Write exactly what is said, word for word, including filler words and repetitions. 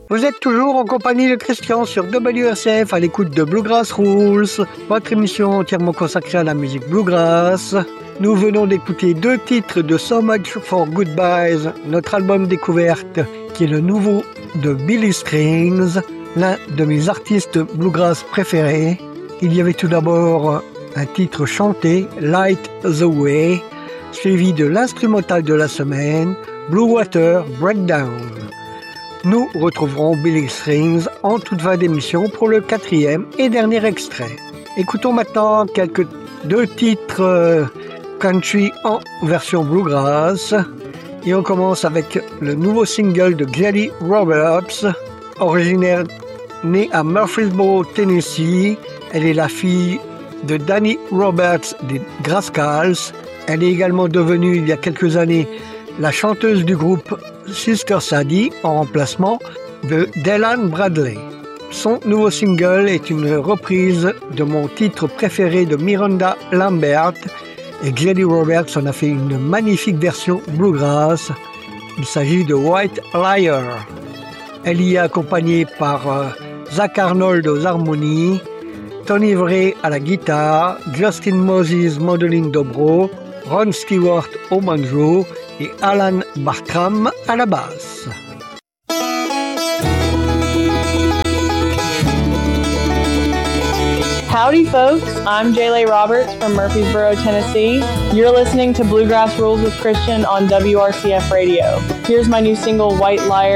Vous êtes toujours en compagnie de Christian sur W R C F à l'écoute de Bluegrass Rules, votre émission entièrement consacrée à la musique bluegrass. Nous venons d'écouter deux titres de So Much for Goodbyes, notre album découverte, qui est le nouveau de Billy Strings, l'un de mes artistes bluegrass préférés. Il y avait tout d'abord un titre chanté, Light the Way, suivi de l'instrumental de la semaine, Blue Water Breakdown. Nous retrouverons Billy Strings en toute fin d'émission pour le quatrième et dernier extrait. Écoutons maintenant quelques deux titres euh, country en version bluegrass. Et on commence avec le nouveau single de Jelly Roberts, originaire née à Murfreesboro, Tennessee. Elle est la fille de Danny Roberts des Grascals. Elle est également devenue, il y a quelques années, la chanteuse du groupe Sister Sadie en remplacement de Dylan Bradley. Son nouveau single est une reprise de mon titre préféré de Miranda Lambert et Jelly Roberts en a fait une magnifique version bluegrass. Il s'agit de White Liar. Elle y est accompagnée par euh, Zach Arnold aux harmonies, Tony Vray à la guitare, Justin Moses mandoline dobro, Ron Stewart au banjo et Alan Bartram à la basse. Howdy folks, I'm Jayle Roberts from Murfreesboro, Tennessee. You're listening to Bluegrass Rules with Christian on W R C F Radio. Here's my new single, White Liar.